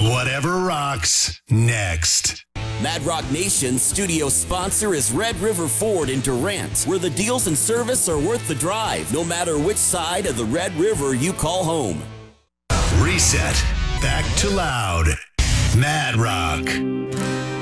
Whatever rocks next. Mad Rock Nation's studio sponsor is Red River Ford in Durant, where the deals and service are worth the drive, no matter which side of the Red River you call home. Reset. Back to loud. Mad Rock.